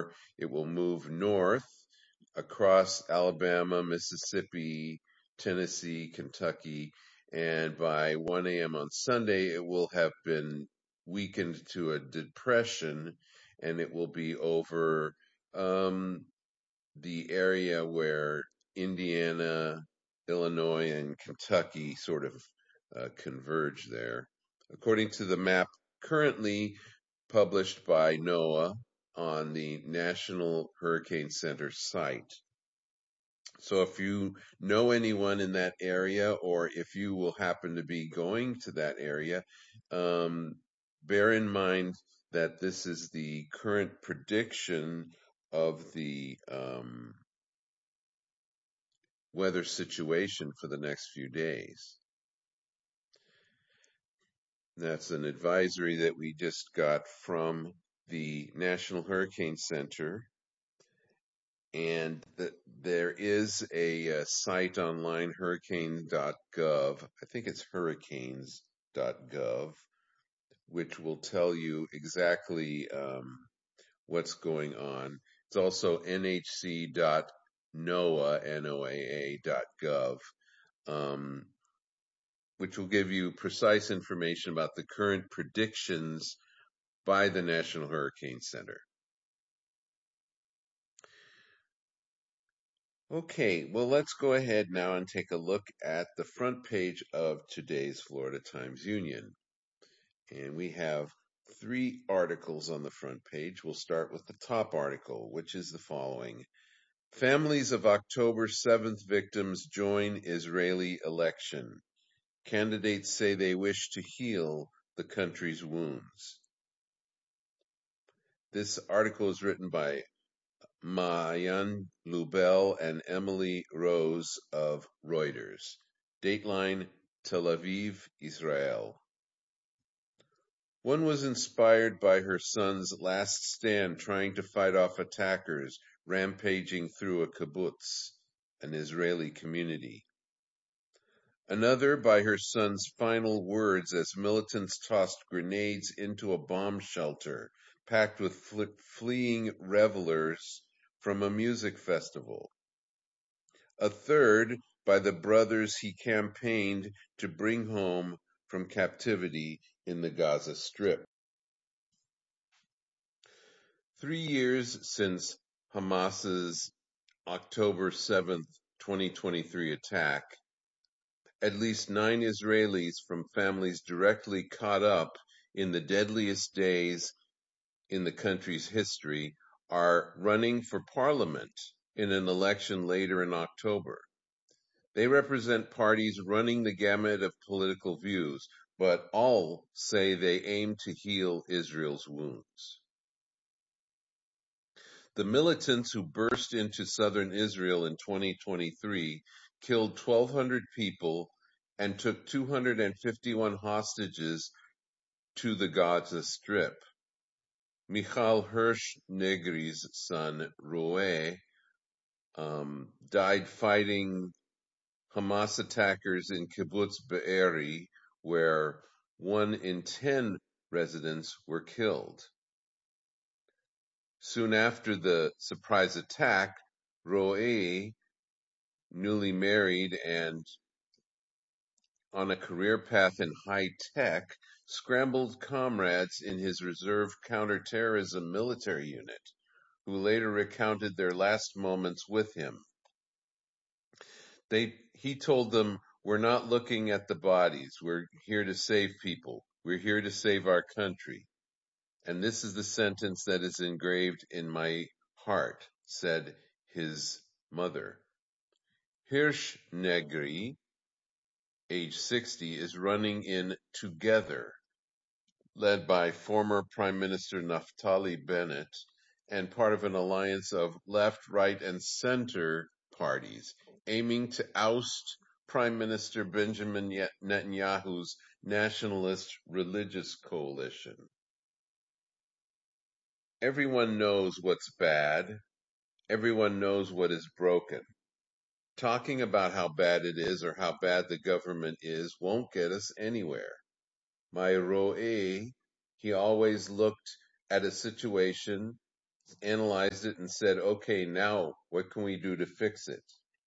4, it will move north across Alabama, Mississippi, Tennessee, Kentucky, and by 1 a.m. on Sunday, it will have been weakened to a depression, and it will be over the area where Indiana, Illinois, and Kentucky sort of converge there. According to the map currently published by NOAA on the National Hurricane Center site. So if you know anyone in that area, or if you will happen to be going to that area, bear in mind that this is the current prediction of the weather situation for the next few days. That's an advisory that we just got from the National Hurricane Center. And there is a site online, hurricane.gov. I think it's hurricanes.gov, which will tell you exactly what's going on. It's also nhc.noaa.gov, which will give you precise information about the current predictions by the National Hurricane Center. Okay, well, let's go ahead now and take a look at the front page of today's Florida Times-Union. And we have 3 articles on the front page. We'll start with the top article, which is the following. Families of October 7th victims join Israeli election. Candidates say they wish to heal the country's wounds. This article is written by Maayan Lubel and Emily Rose of Reuters. Dateline, Tel Aviv, Israel. One was inspired by her son's last stand trying to fight off attackers rampaging through a kibbutz, an Israeli community. Another by her son's final words as militants tossed grenades into a bomb shelter packed with fleeing revelers from a music festival. A third by the brothers he campaigned to bring home from captivity in the Gaza Strip. 3 years since Hamas's October 7th, 2023 attack, at least 9 Israelis from families directly caught up in the deadliest days in the country's history are running for parliament in an election later in October. They represent parties running the gamut of political views, but all say they aim to heal Israel's wounds. The militants who burst into southern Israel in 2023 killed 1,200 people and took 251 hostages to the Gaza Strip. Michal Hirsch Negri's son, Roe, died fighting Hamas attackers in Kibbutz Be'eri, where 1 in 10 residents were killed. Soon after the surprise attack, Roe, newly married and on a career path in high tech, scrambled comrades in his reserve counterterrorism military unit, who later recounted their last moments with him. He told them, "We're not looking at the bodies. We're here to save people. We're here to save our country." And this is the sentence that is engraved in my heart, said his mother. Hirsch Negri, age 60, is running in Together, led by former Prime Minister Naftali Bennett, and part of an alliance of left, right, and center parties, aiming to oust Prime Minister Benjamin Netanyahu's nationalist religious coalition. Everyone knows what's bad. Everyone knows what is broken. Talking about how bad it is or how bad the government is won't get us anywhere. My Roe, he always looked at a situation, analyzed it and said, okay, now what can we do to fix it?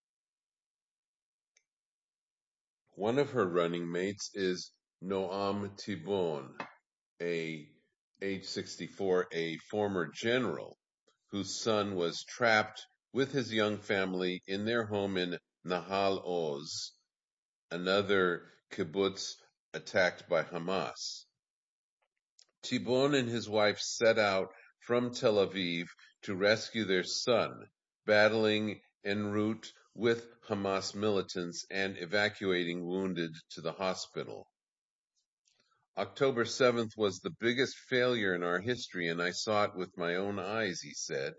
One of her running mates is Noam Tibon, age 64, a former general whose son was trapped with his young family in their home in Nahal Oz, another kibbutz attacked by Hamas. Tibon and his wife set out from Tel Aviv to rescue their son, battling en route with Hamas militants and evacuating wounded to the hospital. October 7th was the biggest failure in our history, and I saw it with my own eyes, he said.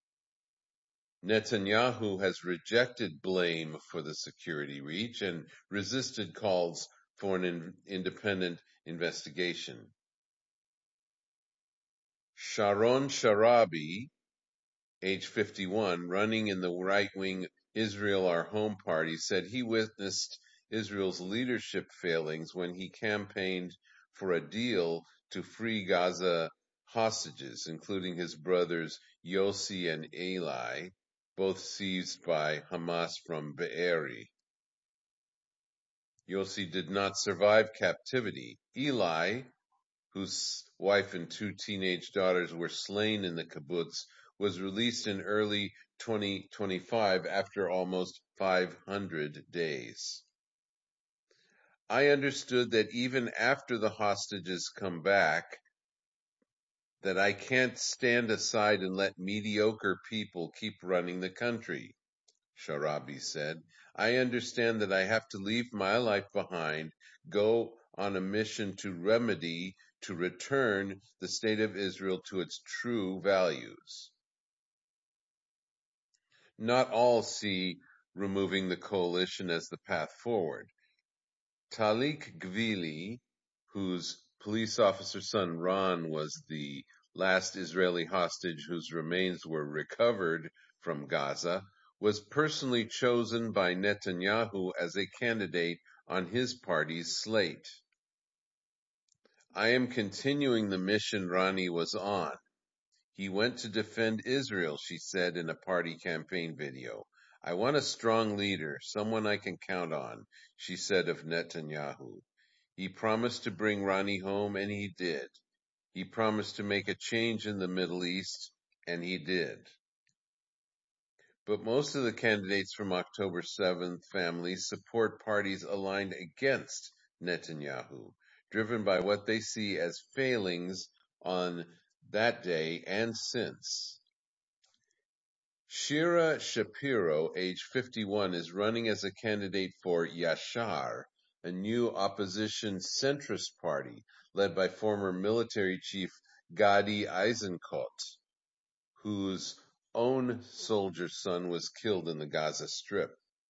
Netanyahu has rejected blame for the security breach and resisted calls for an independent investigation. Sharon Sharabi, age 51, running in the right-wing Israel Our Home party, said he witnessed Israel's leadership failings when he campaigned for a deal to free Gaza hostages, including his brothers Yossi and Eli, both seized by Hamas from Be'eri. Yossi did not survive captivity. Eli, whose wife and two teenage daughters were slain in the kibbutz, was released in early 2025 after almost 500 days. I understood that even after the hostages come back, that I can't stand aside and let mediocre people keep running the country, Sharabi said. I understand that I have to leave my life behind, go on a mission to remedy, to return the state of Israel to its true values. Not all see removing the coalition as the path forward. Talik Gvili, whose police officer son Ron was the last Israeli hostage whose remains were recovered from Gaza, was personally chosen by Netanyahu as a candidate on his party's slate. I am continuing the mission Rani was on. He went to defend Israel, she said in a party campaign video. I want a strong leader, someone I can count on, she said of Netanyahu. He promised to bring Rani home, and he did. He promised to make a change in the Middle East, and he did. But most of the candidates from October 7th families support parties aligned against Netanyahu, driven by what they see as failings on that day and since. Shira Shapiro, age 51, is running as a candidate for Yashar, a new opposition centrist party led by former military chief Gadi Eisenkot, whose own soldier son was killed in the Gaza Strip.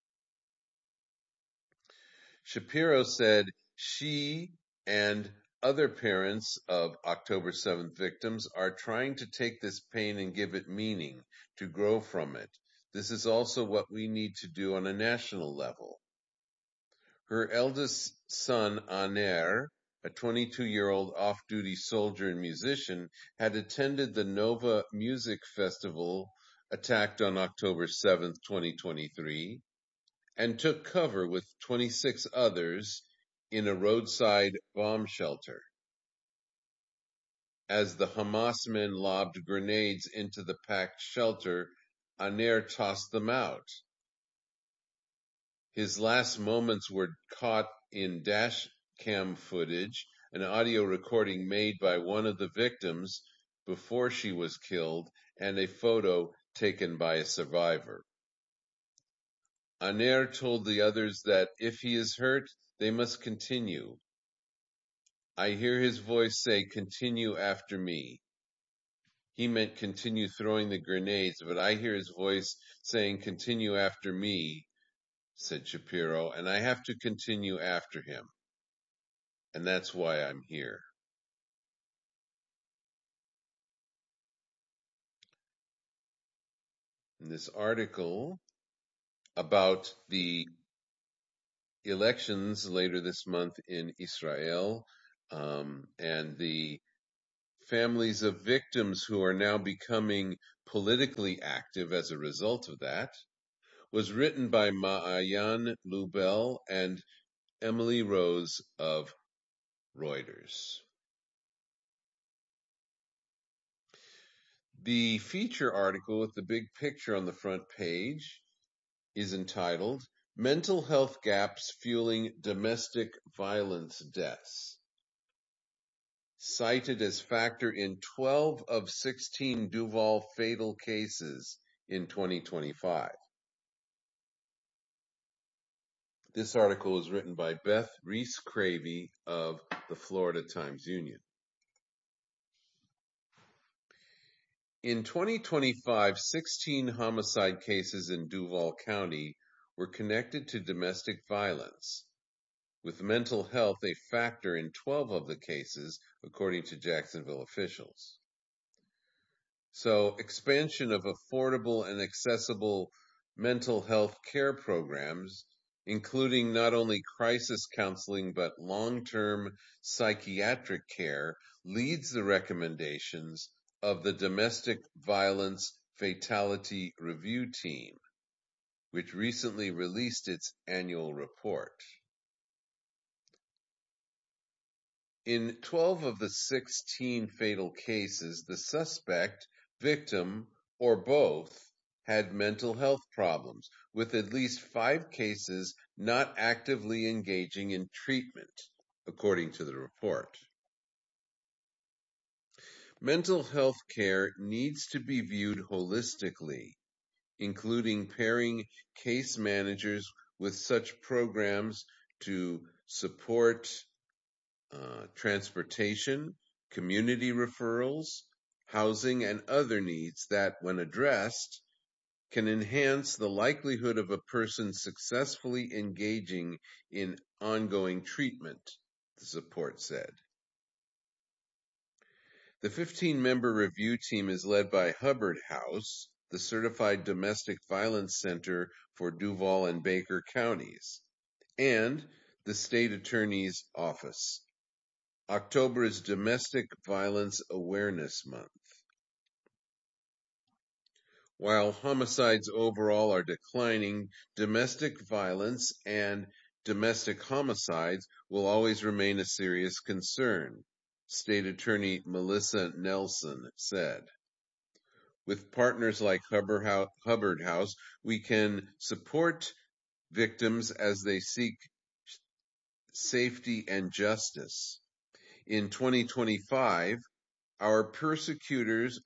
Shapiro said she and other parents of October 7th victims are trying to take this pain and give it meaning, to grow from it. This is also what we need to do on a national level. Her eldest son, Aner, a 22-year-old off-duty soldier and musician, had attended the Nova Music Festival attacked on October 7th, 2023, and took cover with 26 others in a roadside bomb shelter. As the Hamas men lobbed grenades into the packed shelter, Aner tossed them out. His last moments were caught in dash cam footage, an audio recording made by one of the victims before she was killed, and a photo taken by a survivor. Aner told the others that if he is hurt, they must continue. I hear his voice say, "Continue after me." He meant continue throwing the grenades, but I hear his voice saying, "Continue after me," said Shapiro, and I have to continue after him. And that's why I'm here. In this article about the elections later this month in Israel, and the families of victims who are now becoming politically active as a result of that, was written by Maayan Lubell and Emily Rose of Reuters. The feature article with the big picture on the front page is entitled Mental Health Gaps Fueling Domestic Violence Deaths, cited as factor in 12 of 16 Duval fatal cases in 2025. This article was written by Beth Reese-Cravey of the Florida Times-Union. In 2025, 16 homicide cases in Duval County were connected to domestic violence, with mental health a factor in 12 of the cases, according to Jacksonville officials. So, expansion of affordable and accessible mental health care programs, including not only crisis counseling but long-term psychiatric care, leads the recommendations of the Domestic Violence Fatality Review Team, which recently released its annual report. In 12 of the 16 fatal cases, the suspect, victim, or both had mental health problems, with at least 5 cases not actively engaging in treatment, according to the report. Mental health care needs to be viewed holistically, including pairing case managers with such programs to support transportation, community referrals, housing, and other needs that, when addressed, can enhance the likelihood of a person successfully engaging in ongoing treatment, the support said. The 15-member review team is led by Hubbard House, the Certified Domestic Violence Center for Duval and Baker counties, and the State Attorney's Office. October is Domestic Violence Awareness Month. While homicides overall are declining, domestic violence and domestic homicides will always remain a serious concern, State Attorney Melissa Nelson said. With partners like Hubbard House, we can support victims as they seek safety and justice. In 2025, our prosecutors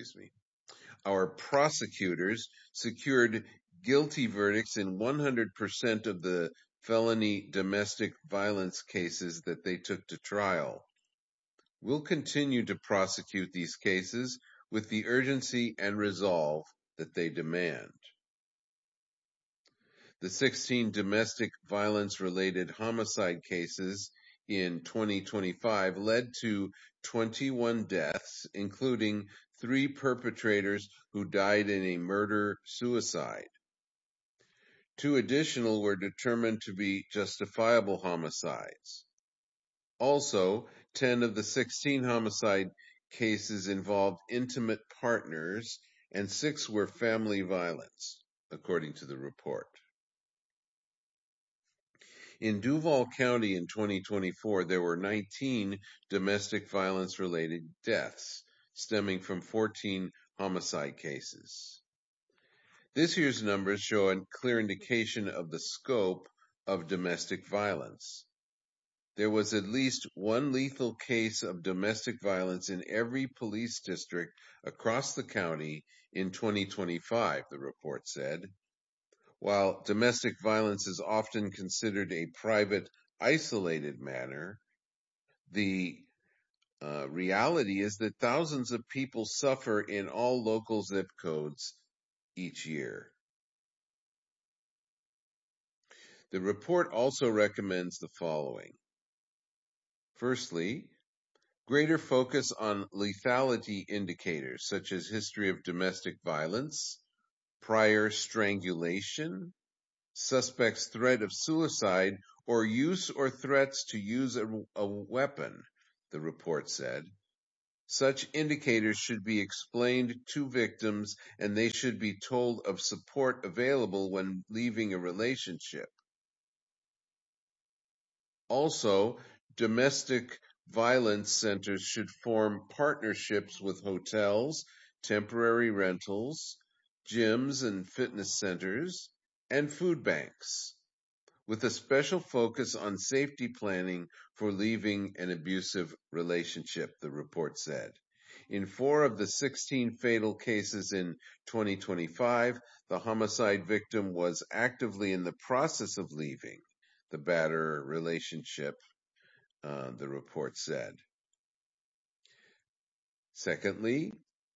secured guilty verdicts in 100% of the felony domestic violence cases that they took to trial. We'll continue to prosecute these cases with the urgency and resolve that they demand. The 16 domestic violence-related homicide cases in 2025 led to 21 deaths, including 3 perpetrators who died in a murder-suicide. 2 additional were determined to be justifiable homicides. Also, 10 of the 16 homicide cases involved intimate partners, and 6 were family violence, according to the report. In Duval County in 2024, there were 19 domestic violence-related deaths, stemming from 14 homicide cases. This year's numbers show a clear indication of the scope of domestic violence. There was at least 1 lethal case of domestic violence in every police district across the county in 2025, the report said. While domestic violence is often considered a private, isolated matter, the reality is that thousands of people suffer in all local zip codes each year. The report also recommends the following. Firstly, greater focus on lethality indicators such as history of domestic violence, prior strangulation, suspect's threat of suicide, or use or threats to use a weapon, the report said. Such indicators should be explained to victims, and they should be told of support available when leaving a relationship. Also, domestic violence centers should form partnerships with hotels, temporary rentals, gyms and fitness centers, and food banks, with a special focus on safety planning for leaving an abusive relationship, the report said. In 4 of the 16 fatal cases in 2025, the homicide victim was actively in the process of leaving the batterer relationship, the report said. Secondly,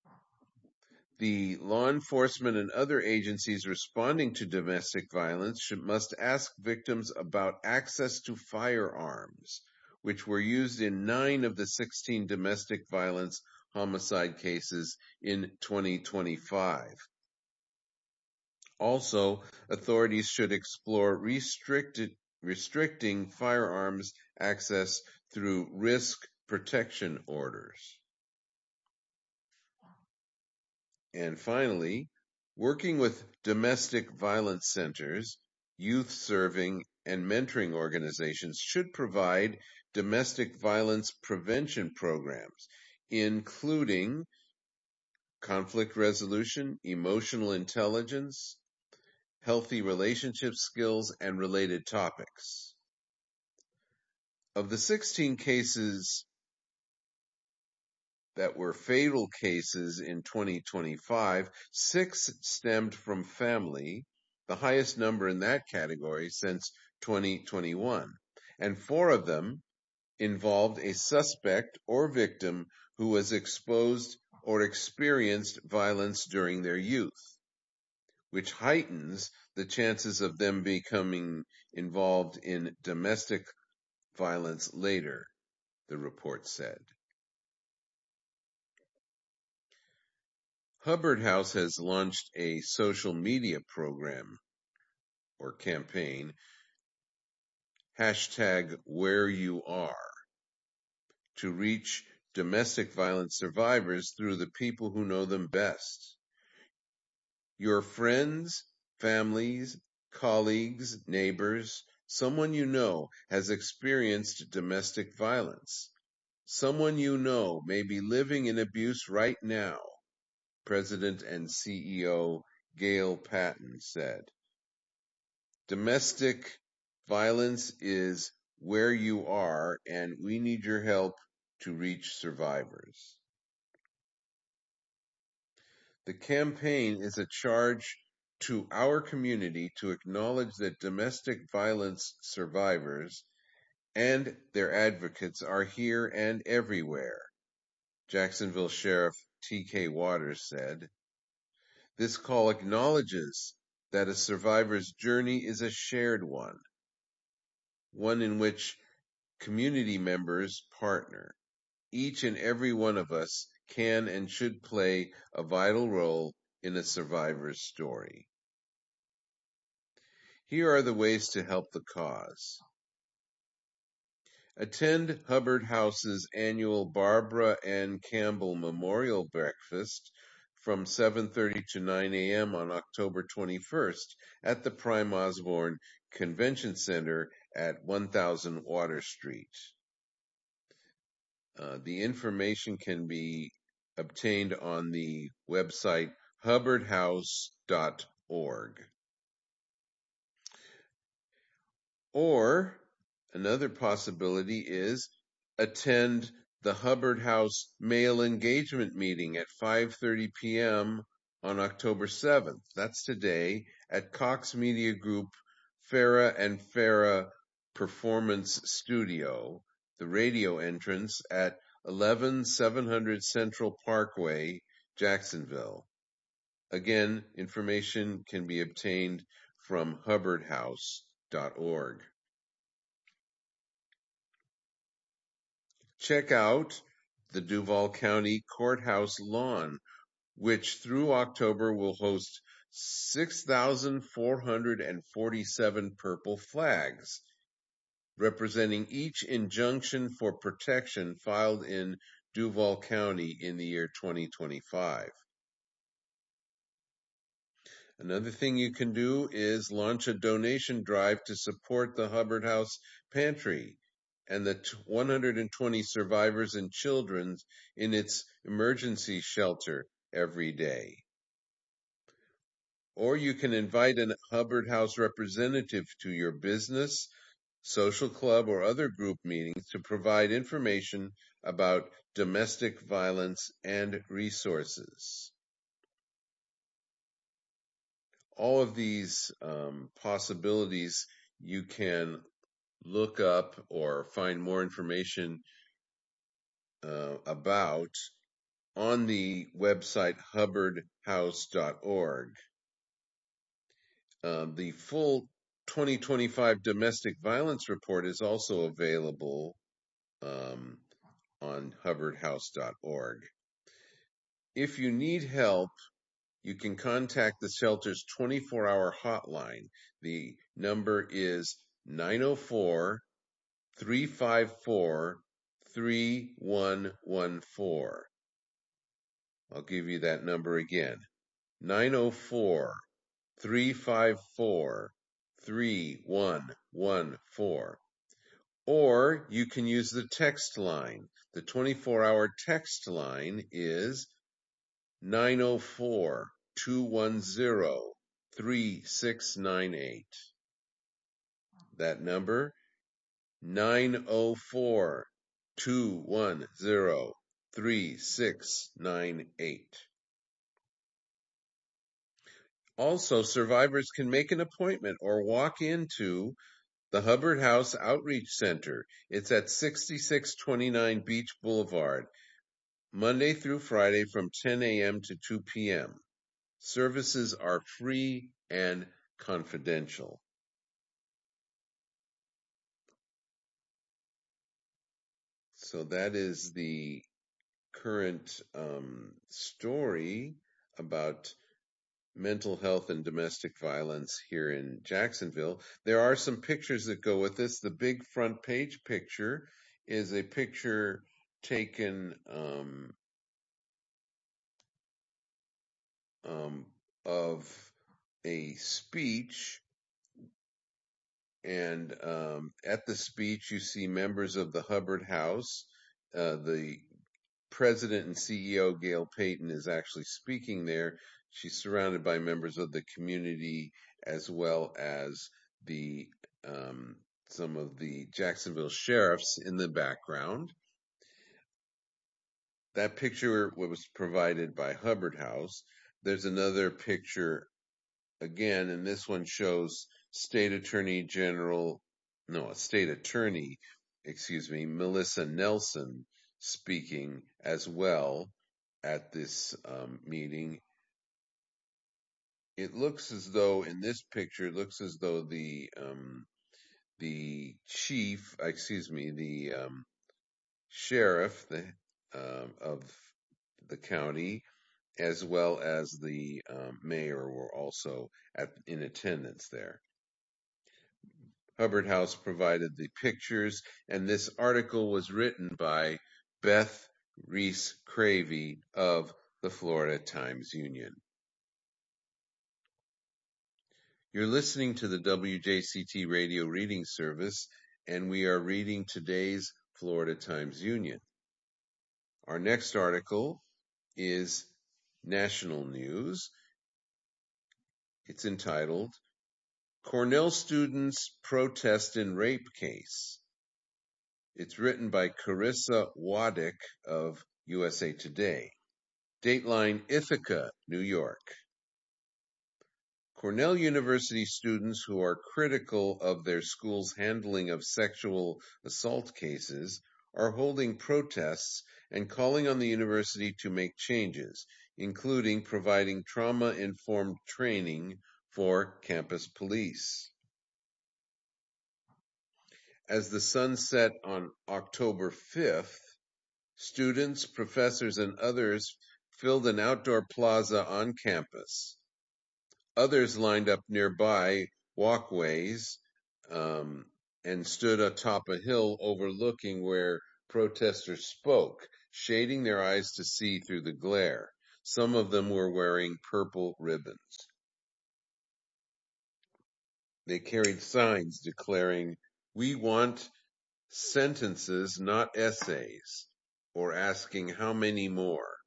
the law enforcement and other agencies responding to domestic violence must ask victims about access to firearms, which were used in 9 of the 16 domestic violence homicide cases in 2025. Also, authorities should explore restricting firearms access through risk protection orders. And finally, working with domestic violence centers, youth serving, and mentoring organizations should provide domestic violence prevention programs, including conflict resolution, emotional intelligence, healthy relationship skills, and related topics. Of the 16 cases that were fatal cases in 2025, 6 stemmed from family, the highest number in that category since 2021, and 4 of them involved a suspect or victim who was exposed or experienced violence during their youth, which heightens the chances of them becoming involved in domestic violence later, the report said. Hubbard House has launched a social media program or campaign, #WhereYouAre, to reach domestic violence survivors through the people who know them best. Your friends, families, colleagues, neighbors, someone you know has experienced domestic violence. Someone you know may be living in abuse right now, President and CEO Gail Patton said. Domestic violence is where you are, and we need your help to reach survivors. The campaign is a charge to our community to acknowledge that domestic violence survivors and their advocates are here and everywhere, Jacksonville Sheriff T.K. Waters said. This call acknowledges that a survivor's journey is a shared one in which community members partner. Each and every one of us can and should play a vital role in a survivor's story. Here are the ways to help the cause. Attend Hubbard House's annual Barbara Ann Campbell Memorial Breakfast from 7:30 to 9 a.m. on October 21st at the Prime Osborne Convention Center at 1000 Water Street. The information can be obtained on the website hubbardhouse.org. Or another possibility is attend the Hubbard House male engagement meeting at 5:30 p.m. on October 7th. That's today at Cox Media Group Farah and Farah Performance Studio, the radio entrance at 11700 Central Parkway, Jacksonville. Again, information can be obtained from hubbardhouse.org. Check out the Duval County Courthouse lawn, which through October will host 6,447 purple flags, representing each injunction for protection filed in Duval County in the year 2025. Another thing you can do is launch a donation drive to support the Hubbard House Pantry and the 120 survivors and children in its emergency shelter every day. Or you can invite a Hubbard House representative to your business, social club, or other group meetings to provide information about domestic violence and resources. All of these possibilities you can look up or find more information about on the website hubbardhouse.org. The full 2025 domestic violence report is also available on hubbardhouse.org. If you need help, you can contact the shelter's 24-hour hotline. The number is 904-354-3114. I'll give you that number again. 904-354-3114. Or you can use the text line. The 24-hour text line is 904-210-3698. That number, 904-210-3698. Also, survivors can make an appointment or walk into the Hubbard House Outreach Center. It's at 6629 Beach Boulevard, Monday through Friday from 10 a.m. to 2 p.m. Services are free and confidential. So that is the current story about mental health and domestic violence here in Jacksonville. There are some pictures that go with this. The big front page picture is a picture taken of a speech, and at the speech you see members of the Hubbard House. The president and CEO, Gail Payton, is actually speaking there. She's surrounded by members of the community as well as the some of the Jacksonville sheriffs in the background. That picture was provided by Hubbard House. There's another picture again, and this one shows State Attorney, Melissa Nelson speaking as well at this meeting. It looks as though in this picture, the sheriff of the county, as well as the mayor, were also in attendance there. Hubbard House provided the pictures, and this article was written by Beth Reese Cravey of the Florida Times-Union. You're listening to the WJCT radio reading service, and we are reading today's Florida Times-Union. Our next article is national news. It's entitled, Cornell Students Protest in Rape Case. It's written by Carissa Waddick of USA Today. Dateline, Ithaca, New York. Cornell University students who are critical of their school's handling of sexual assault cases are holding protests and calling on the university to make changes, including providing trauma-informed training for campus police. As the sun set on October 5th, students, professors, and others filled an outdoor plaza on campus. Others lined up nearby walkways and stood atop a hill overlooking where protesters spoke, shading their eyes to see through the glare. Some of them were wearing purple ribbons. They carried signs declaring, "We want sentences, not essays," or asking, "How many more?"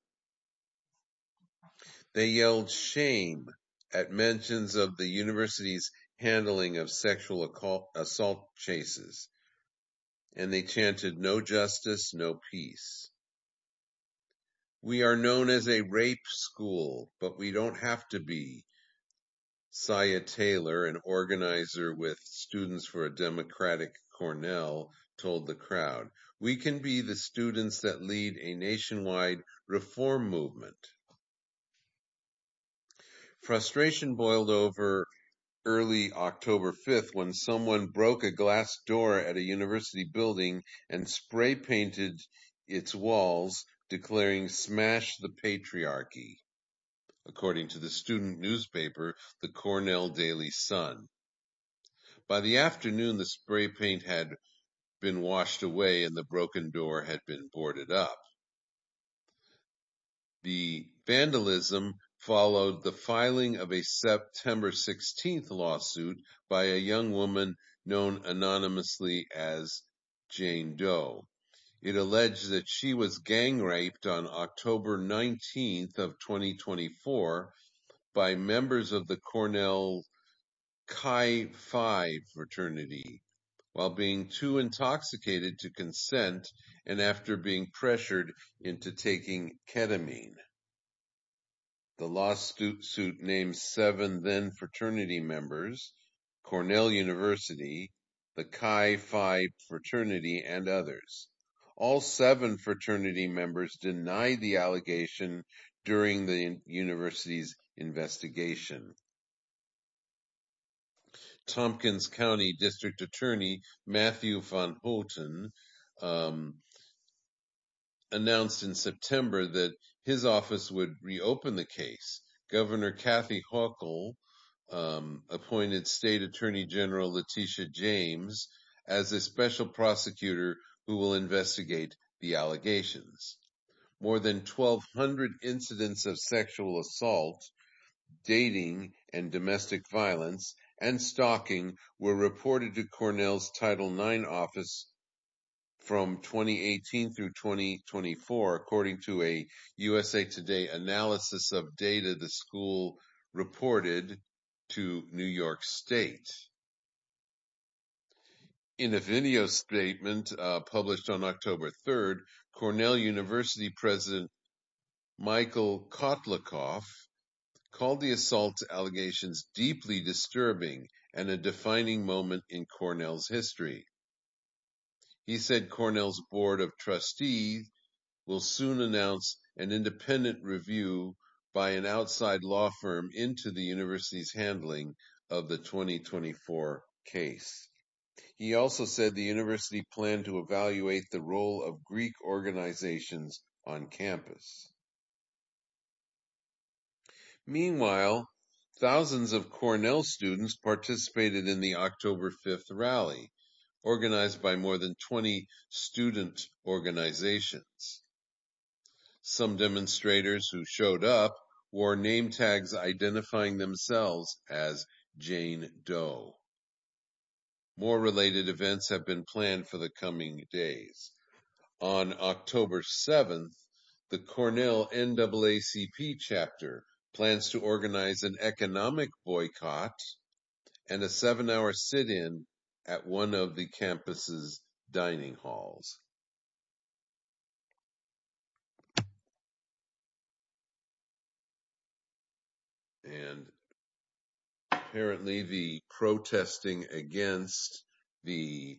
They yelled shame at mentions of the university's handling of sexual assault cases, and they chanted, "No justice, no peace." "We are known as a rape school, but we don't have to be," Saya Taylor, an organizer with Students for a Democratic Cornell, told the crowd. "We can be the students that lead a nationwide reform movement." Frustration boiled over early October 5th when someone broke a glass door at a university building and spray painted its walls, declaring, "Smash the patriarchy," according to the student newspaper, the Cornell Daily Sun. By the afternoon, the spray paint had been washed away and the broken door had been boarded up. The vandalism followed the filing of a September 16th lawsuit by a young woman known anonymously as Jane Doe. It alleged that she was gang raped on October 19th of 2024 by members of the Cornell Chi Phi fraternity while being too intoxicated to consent and after being pressured into taking ketamine. The lawsuit names 7 then fraternity members, Cornell University, the Chi Phi fraternity, and others. All 7 fraternity members denied the allegation during the university's investigation. Tompkins County District Attorney Matthew Van Houten announced in September that his office would reopen the case. Governor Kathy Hochul appointed State Attorney General Letitia James as a special prosecutor who will investigate the allegations. More than 1,200 incidents of sexual assault, dating, and domestic violence and stalking were reported to Cornell's Title IX office from 2018 through 2024, according to a USA Today analysis of data the school reported to New York State. In a video statement published on October 3rd, Cornell University President Michael Kotlikoff called the assault allegations deeply disturbing and a defining moment in Cornell's history. He said Cornell's Board of Trustees will soon announce an independent review by an outside law firm into the university's handling of the 2024 case. He also said the university planned to evaluate the role of Greek organizations on campus. Meanwhile, thousands of Cornell students participated in the October 5th rally, organized by more than 20 student organizations. Some demonstrators who showed up wore name tags identifying themselves as Jane Doe. More related events have been planned for the coming days. On October 7th, the Cornell NAACP chapter plans to organize an economic boycott and a 7-hour sit-in at one of the campus's dining halls. And apparently the protesting against the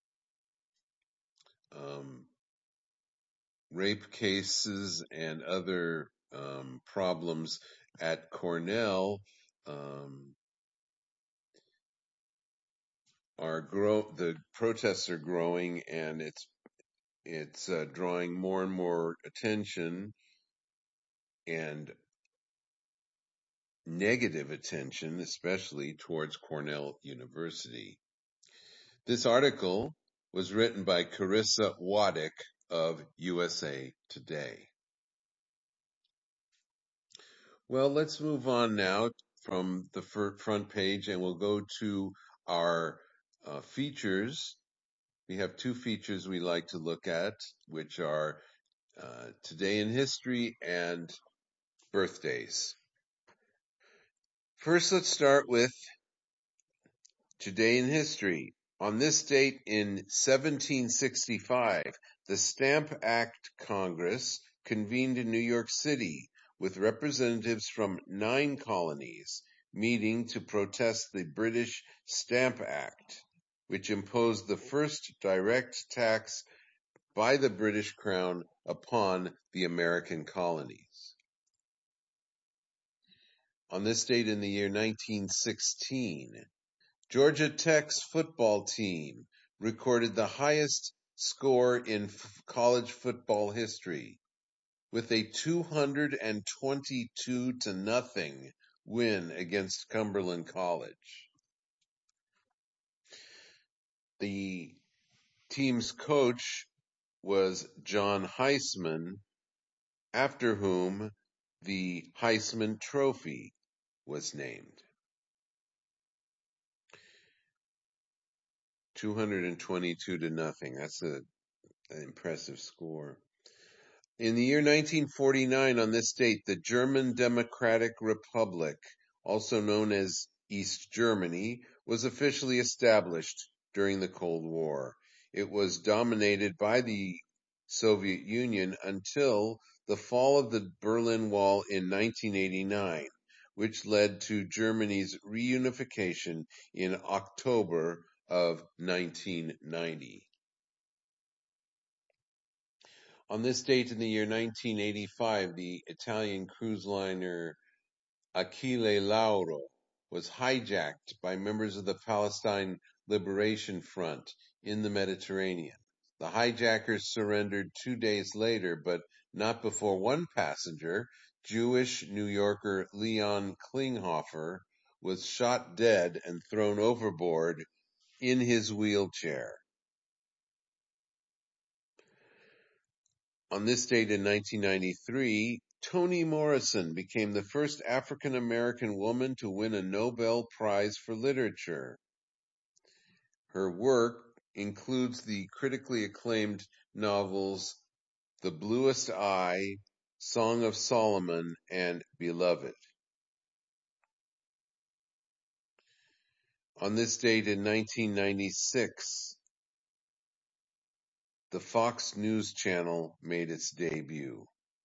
rape cases and other problems at Cornell the protests are growing, and it's drawing more and more attention and negative attention, especially towards Cornell University. This article was written by Carissa Waddick of USA Today. Well, let's move on now from the front page, and we'll go to our features. We have two features we like to look at, which are Today in History and birthdays. First, let's start with Today in History. On this date in 1765, the Stamp Act Congress convened in New York City with representatives from 9 colonies meeting to protest the British Stamp Act, which imposed the first direct tax by the British Crown upon the American colonies. On this date in the year 1916, Georgia Tech's football team recorded the highest score in college football history with a 222-0 win against Cumberland College. The team's coach was John Heisman, after whom the Heisman Trophy was named. 222-0. That's an impressive score. In the year 1949, on this date, the German Democratic Republic, also known as East Germany, was officially established during the Cold War. It was dominated by the Soviet Union until the fall of the Berlin Wall in 1989, which led to Germany's reunification in October of 1990. On this date in the year 1985, the Italian cruise liner Achille Lauro was hijacked by members of the Palestine Liberation Front in the Mediterranean. The hijackers surrendered 2 days later, but not before one passenger, Jewish New Yorker Leon Klinghoffer, was shot dead and thrown overboard in his wheelchair. On this date in 1993, Toni Morrison became the first African-American woman to win a Nobel Prize for Literature. Her work includes the critically acclaimed novels The Bluest Eye, Song of Solomon, and Beloved. On this date in 1996, the Fox News Channel made its debut.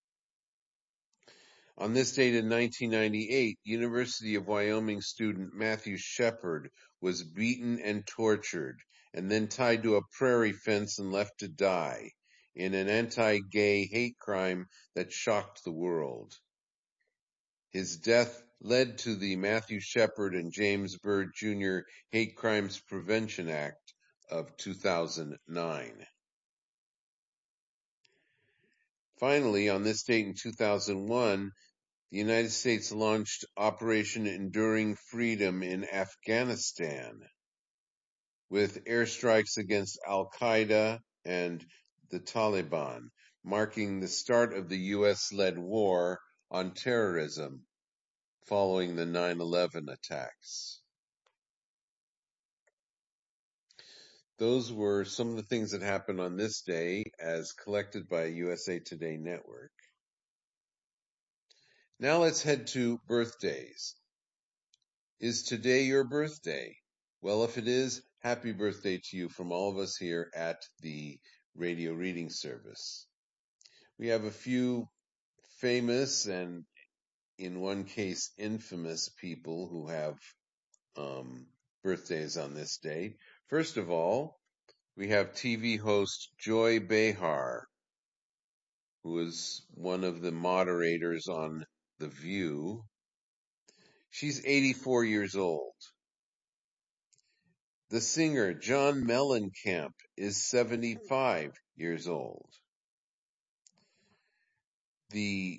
On this date in 1998, University of Wyoming student Matthew Shepard was beaten and tortured, and then tied to a prairie fence and left to die in an anti-gay hate crime that shocked the world. His death led to the Matthew Shepard and James Byrd Jr. Hate Crimes Prevention Act of 2009. Finally, on this date in 2001, the United States launched Operation Enduring Freedom in Afghanistan, with airstrikes against al-Qaeda and the Taliban, marking the start of the U.S.-led war on terrorism following the 9/11 attacks. Those were some of the things that happened on this day as collected by USA Today Network. Now let's head to birthdays. Is today your birthday? Well, if it is, happy birthday to you from all of us here at the radio reading service. We have a few famous and, in one case, infamous people who have birthdays on this date. First of all, we have TV host Joy Behar, who is one of the moderators on The View. She's 84 years old. The singer John Mellencamp is 75 years old. The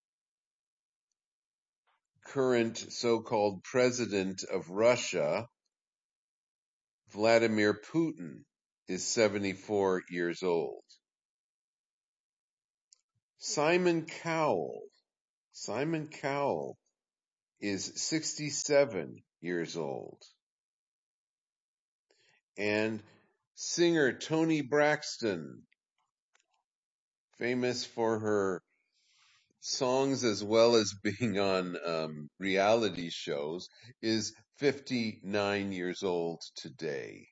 current so-called president of Russia, Vladimir Putin, is 74 years old. Simon Cowell. Simon Cowell is 67 years old. And singer Toni Braxton, famous for her songs as well as being on reality shows, is 59 years old today.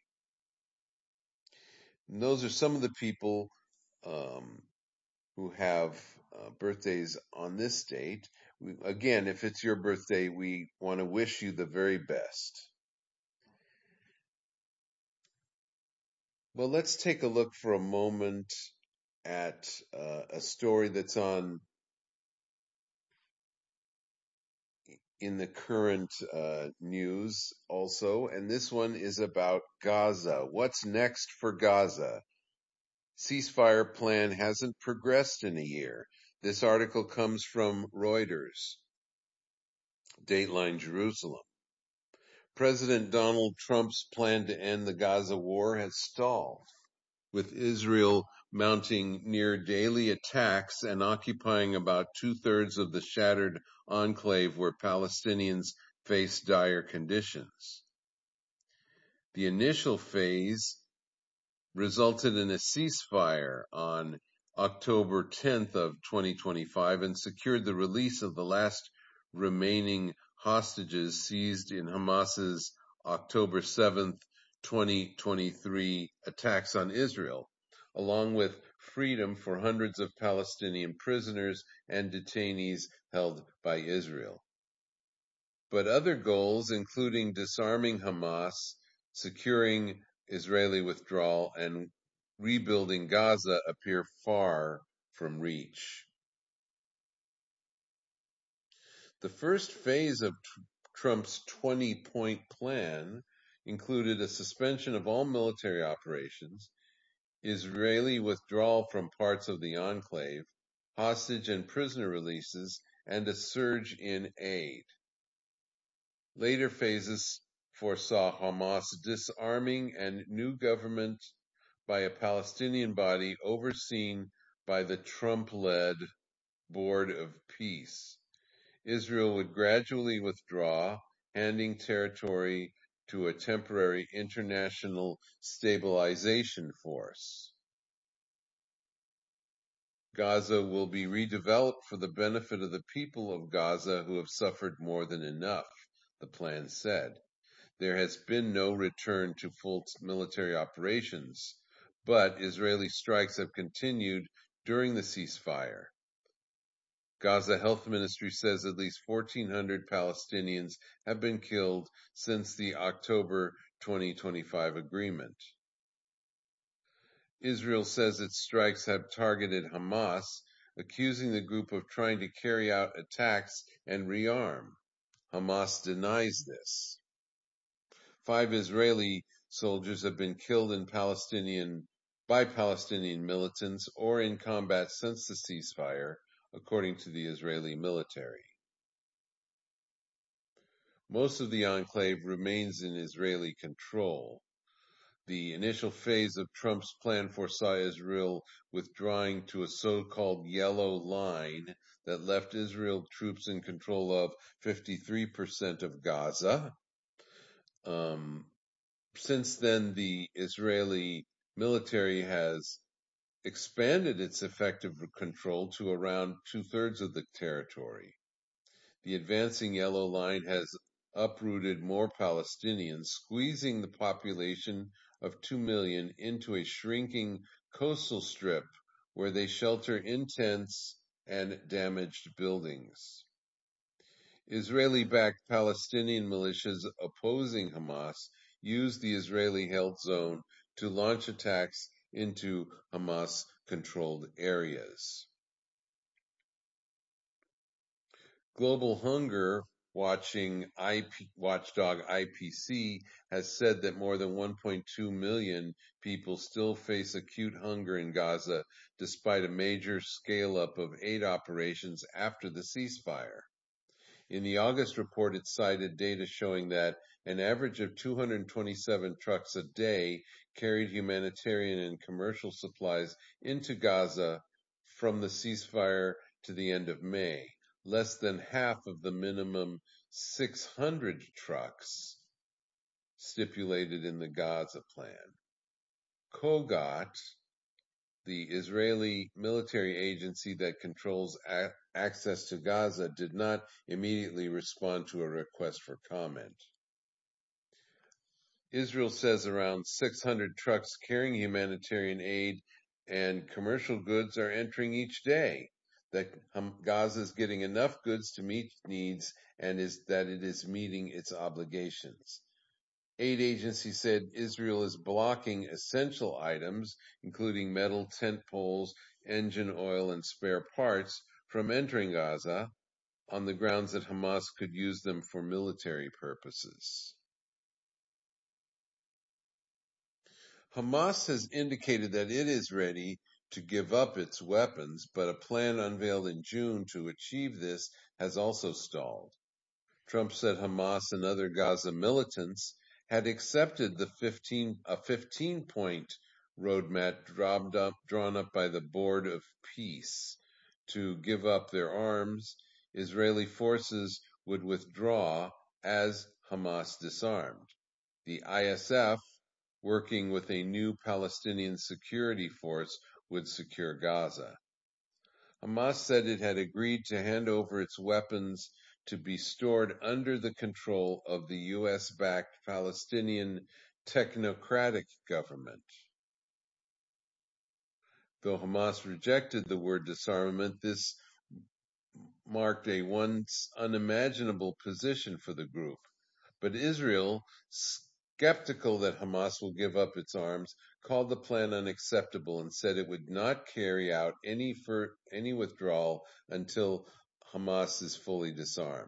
And those are some of the people who have birthdays on this date. Again, if it's your birthday, we want to wish you the very best. Well, let's take a look for a moment at a story that's in the current news also, and this one is about Gaza. What's next for Gaza? Ceasefire plan hasn't progressed in a year. This article comes from Reuters. Dateline Jerusalem. President Donald Trump's plan to end the Gaza war has stalled, with Israel mounting near daily attacks and occupying about 2/3 of the shattered enclave where Palestinians face dire conditions. The initial phase resulted in a ceasefire on October 10th of 2025 and secured the release of the last remaining hostages seized in Hamas's October 7th, 2023 attacks on Israel, along with freedom for hundreds of Palestinian prisoners and detainees held by Israel. But other goals, including disarming Hamas, securing Israeli withdrawal, and rebuilding Gaza, appear far from reach. The first phase of Trump's 20-point plan included a suspension of all military operations, Israeli withdrawal from parts of the enclave, hostage and prisoner releases, and a surge in aid. Later phases foresaw Hamas disarming and new government by a Palestinian body overseen by the Trump-led Board of Peace. Israel would gradually withdraw, handing territory to a temporary international stabilization force. Gaza will be redeveloped for the benefit of the people of Gaza who have suffered more than enough, the plan said. There has been no return to full military operations, but Israeli strikes have continued during the ceasefire. Gaza Health Ministry says at least 1,400 Palestinians have been killed since the October 2025 agreement. Israel says its strikes have targeted Hamas, accusing the group of trying to carry out attacks and rearm. Hamas denies this. 5 Israeli soldiers have been killed by Palestinian militants or in combat since the ceasefire, according to the Israeli military. Most of the enclave remains in Israeli control. The initial phase of Trump's plan foresaw Israel withdrawing to a so-called yellow line that left Israel troops in control of 53% of Gaza. Since then, the Israeli military has expanded its effective control to around 2/3 of the territory. The advancing yellow line has uprooted more Palestinians, squeezing the population of 2 million into a shrinking coastal strip where they shelter in tents and damaged buildings. Israeli-backed Palestinian militias opposing Hamas used the Israeli-held zone to launch attacks into Hamas-controlled areas. Global Hunger watchdog IPC has said that more than 1.2 million people still face acute hunger in Gaza, despite a major scale-up of aid operations after the ceasefire. In the August report, it cited data showing that an average of 227 trucks a day carried humanitarian and commercial supplies into Gaza from the ceasefire to the end of May, less than half of the minimum 600 trucks stipulated in the Gaza plan. Kogat, the Israeli military agency that controls access to Gaza, did not immediately respond to a request for comment. Israel says around 600 trucks carrying humanitarian aid and commercial goods are entering each day. That Gaza is getting enough goods to meet needs and that it is meeting its obligations. Aid agency said Israel is blocking essential items, including metal tent poles, engine oil, and spare parts, from entering Gaza on the grounds that Hamas could use them for military purposes. Hamas has indicated that it is ready to give up its weapons, but a plan unveiled in June to achieve this has also stalled. Trump said Hamas and other Gaza militants had accepted the 15-point roadmap drawn up by the Board of Peace to give up their arms. Israeli forces would withdraw as Hamas disarmed. The ISF, working with a new Palestinian security force, would secure Gaza. Hamas said it had agreed to hand over its weapons to be stored under the control of the U.S.-backed Palestinian technocratic government. Though Hamas rejected the word disarmament, this marked a once unimaginable position for the group. But Israel, skeptical that Hamas will give up its arms, called the plan unacceptable and said it would not carry out any withdrawal until Hamas is fully disarmed.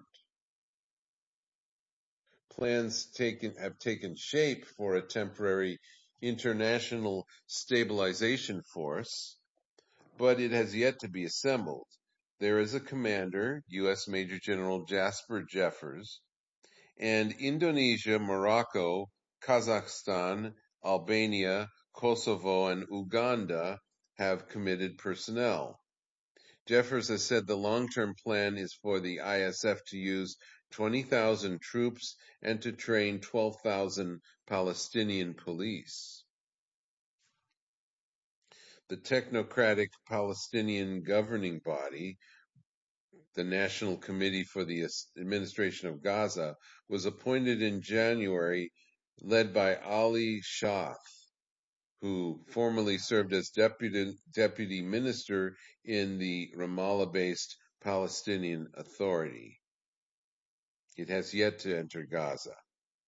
Plans have taken shape for a temporary international stabilization force, but it has yet to be assembled. There is a commander, U.S. Major General Jasper Jeffers, and Indonesia, Morocco, Kazakhstan, Albania, Kosovo, and Uganda have committed personnel. Jeffers has said the long-term plan is for the ISF to use 20,000 troops and to train 12,000 Palestinian police. The technocratic Palestinian governing body, the National Committee for the Administration of Gaza, was appointed in January, led by Ali Shaath, who formerly served as deputy minister in the Ramallah-based Palestinian Authority. It has yet to enter Gaza.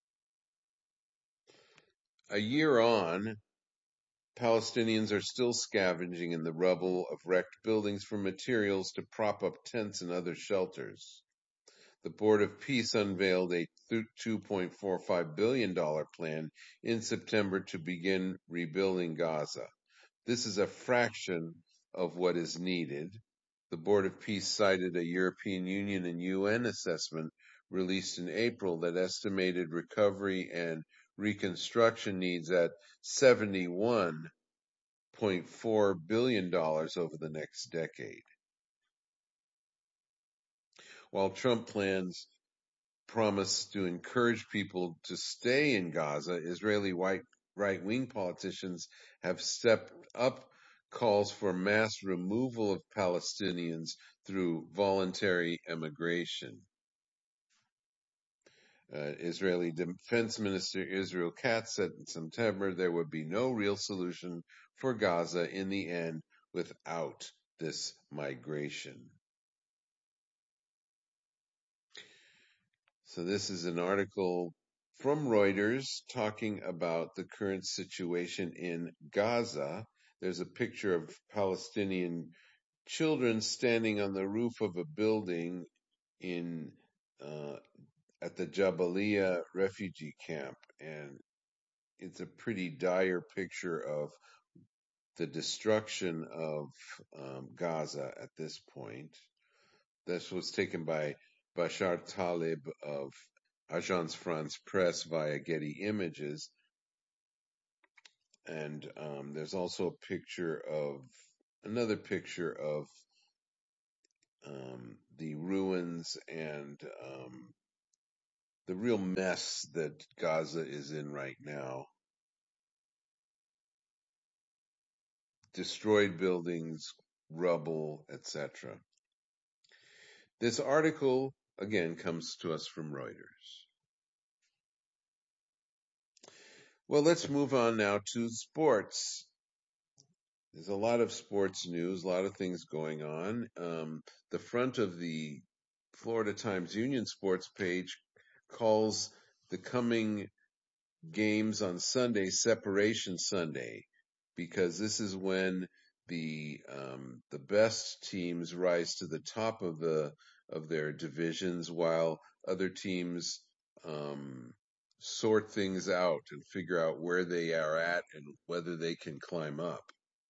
A year on, Palestinians are still scavenging in the rubble of wrecked buildings for materials to prop up tents and other shelters. The Board of Peace unveiled a $2.45 billion plan in September to begin rebuilding Gaza. This is a fraction of what is needed. The Board of Peace cited a European Union and UN assessment released in April that estimated recovery and reconstruction needs at $71.4 billion over the next decade. While Trump plans promise to encourage people to stay in Gaza, Israeli right-wing politicians have stepped up calls for mass removal of Palestinians through voluntary emigration. Israeli Defense Minister Israel Katz said in September there would be no real solution for Gaza in the end without this migration. So this is an article from Reuters talking about the current situation in Gaza. There's a picture of Palestinian children standing on the roof of a building in at the Jabalia refugee camp, and it's a pretty dire picture of the destruction of Gaza at this point. This was taken by Bashar Talib of Agence France Presse via Getty Images. And there's also a picture of another picture of the ruins and the real mess that Gaza is in right now. Destroyed buildings, rubble, etc. This article, again, comes to us from Reuters. Well, let's move on now to sports. There's a lot of sports news, a lot of things going on. The front of the Florida Times Union Sports page calls the coming games on Sunday Separation Sunday, because this is when the best teams rise to the top of their divisions, while other teams sort things out and figure out where they are at and whether they can climb up.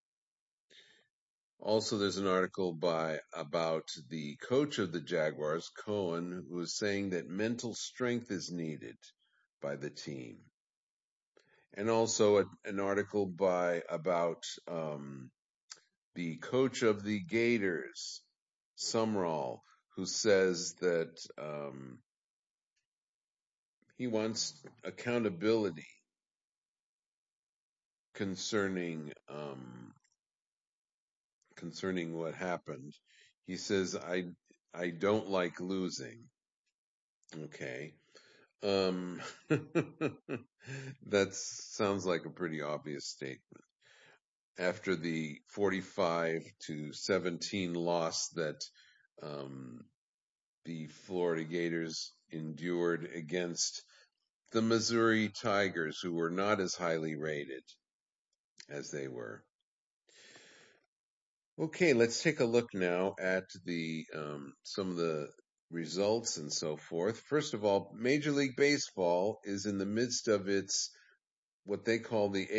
Also, there's an article about the coach of the Jaguars, Cohen, who is saying that mental strength is needed by the team. And also an article about the coach of the Gators, Sumrall, who says that he wants accountability concerning what happened. He says, I don't like losing. Okay. That sounds like a pretty obvious statement. After the 45-17 loss that the Florida Gators endured against the Missouri Tigers, who were not as highly rated as they were. Okay, let's take a look now at the some of the results and so forth. First of all, Major League Baseball is in the midst of its what they call the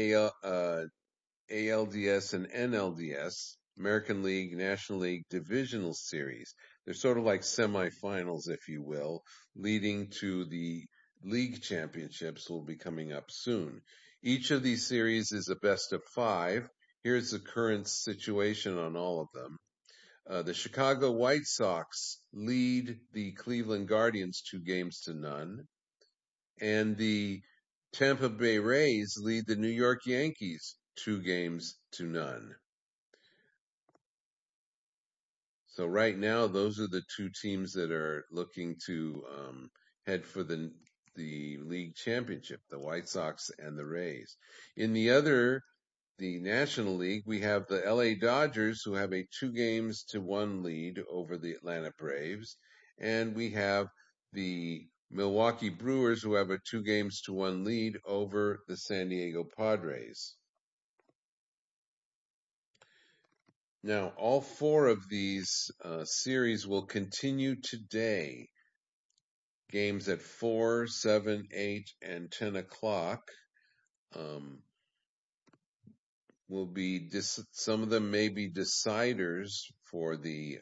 ALDS and NLDS, American League, National League Divisional Series. They're sort of like semifinals, if you will, leading to the league championships will be coming up soon. Each of these series is a best of 5. Here's the current situation on all of them. The Chicago White Sox lead the Cleveland Guardians 2-0, and the Tampa Bay Rays lead the New York Yankees 2-0. So right now, those are the two teams that are looking to head for the league championship, the White Sox and the Rays. In the National League, we have the LA Dodgers, who have a 2-1 lead over the Atlanta Braves, and we have the Milwaukee Brewers, who have a 2-1 lead over the San Diego Padres. Now, all 4 of these series will continue today. Games at 4, 7, 8, and 10 o'clock will be some of them may be deciders for the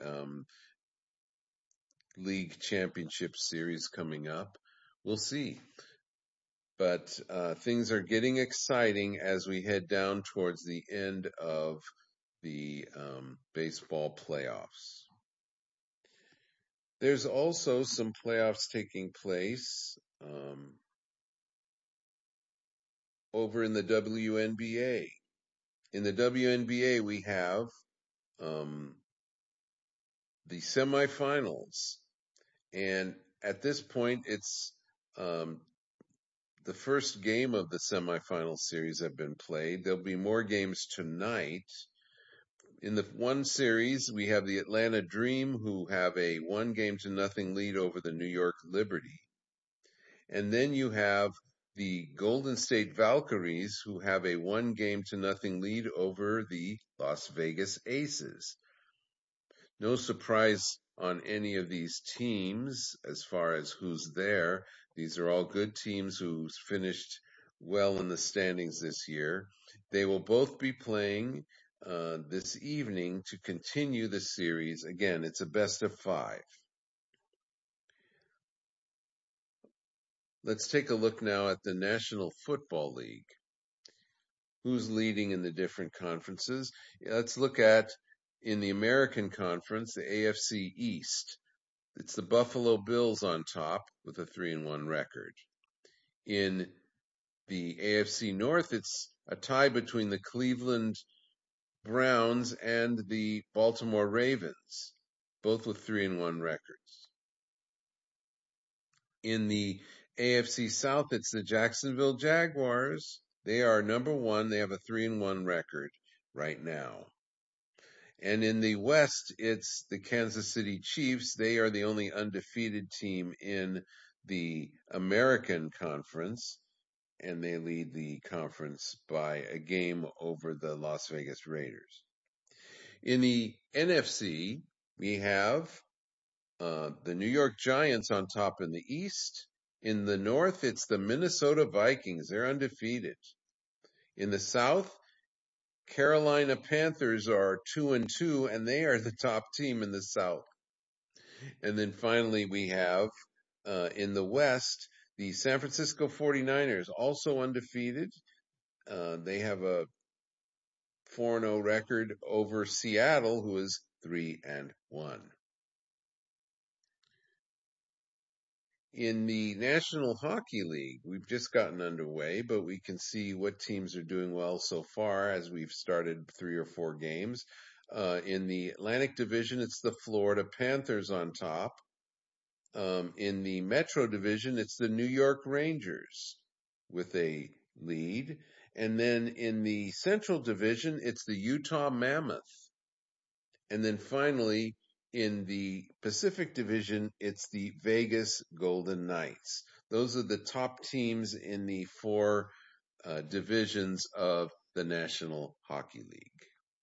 league championship series coming up. We'll see. But things are getting exciting as we head down towards the end of the baseball playoffs. There's also some playoffs taking place over in the WNBA. In the WNBA, we have the semifinals. And at this point, it's the first game of the semifinal series have been played. There'll be more games tonight. In the one series, we have the Atlanta Dream, who have a 1-0 lead over the New York Liberty. And then you have the Golden State Valkyries, who have a 1-0 lead over the Las Vegas Aces. No surprise on any of these teams as far as who's there. These are all good teams who's finished well in the standings this year. They will both be playing this evening to continue the series. Again, it's a best of 5. Let's take a look now at the National Football League. who's leading in the different conferences. Let's look at, in the American Conference, the AFC East. It's the Buffalo Bills on top with a 3-1 record. In the AFC North, it's a tie between the Cleveland Browns and the Baltimore Ravens, both with 3-1 records. In the AFC South, it's the Jacksonville Jaguars. They are number one. They have a 3-1 record right now. And in the West, it's the Kansas City Chiefs. They are the only undefeated team in the American Conference, and they lead the conference by a game over the Las Vegas Raiders. In the NFC, we have the New York Giants on top in the East. In the North, it's the Minnesota Vikings. They're undefeated. In the South, Carolina Panthers are 2-2, and they are the top team in the South. And then finally, we have in the West, the San Francisco 49ers, also undefeated. They have a 4-0 record over Seattle, who is 3-1. In the National Hockey League, we've just gotten underway, but we can see what teams are doing well so far as we've started 3 or 4 games. In the Atlantic Division, it's the Florida Panthers on top. In the Metro Division, it's the New York Rangers with a lead. And then in the Central Division, it's the Utah Mammoth. And then finally, in the Pacific Division, it's the Vegas Golden Knights. Those are the top teams in the 4 divisions of the National Hockey League.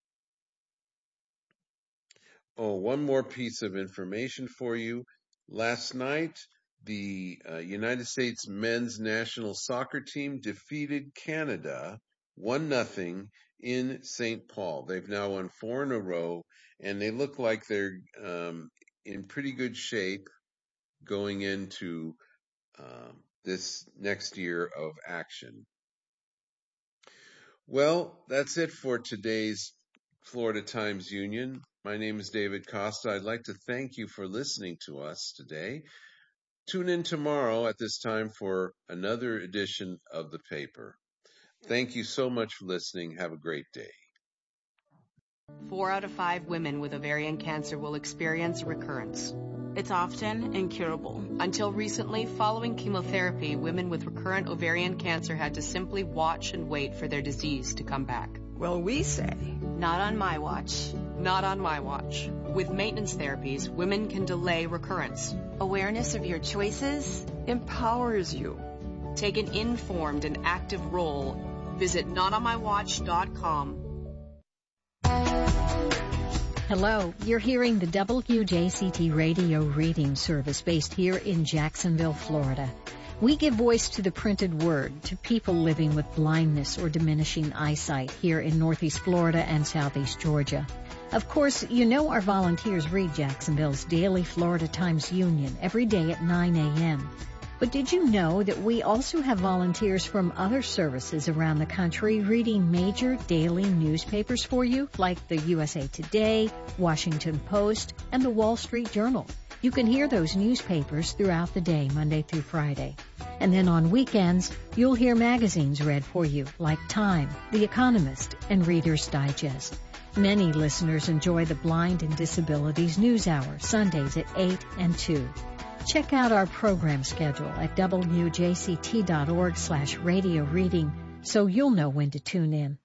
Oh, one more piece of information for you. Last night, the United States men's national soccer team defeated Canada 1-0 in St. Paul. They've now won 4 in a row, and they look like they're in pretty good shape going into this next year of action. Well, that's it for today's Florida Times Union. My name is David Costa. I'd like to thank you for listening to us today. Tune in tomorrow at this time for another edition of the paper. Thank you so much for listening. Have a great day. 4 out of 5 women with ovarian cancer will experience recurrence. It's often incurable. Until recently, following chemotherapy, women with recurrent ovarian cancer had to simply watch and wait for their disease to come back. Well, we say, not on my watch. Not on my watch. With maintenance therapies, women can delay recurrence. Awareness of your choices empowers you. Take an informed and active role. Visit notonmywatch.com. Hello, you're hearing the WJCT radio reading service based here in Jacksonville, Florida. We give voice to the printed word to people living with blindness or diminishing eyesight here in Northeast Florida and Southeast Georgia. Of course, you know our volunteers read Jacksonville's daily Florida Times Union every day at 9 a.m. But did you know that we also have volunteers from other services around the country reading major daily newspapers for you, like the USA Today, Washington Post, and the Wall Street Journal? You can hear those newspapers throughout the day, Monday through Friday. And then on weekends, you'll hear magazines read for you, like Time, The Economist, and Reader's Digest. Many listeners enjoy the Blind and Disabilities News Hour, Sundays at 8 and 2. Check out our program schedule at wjct.org/radio reading so you'll know when to tune in.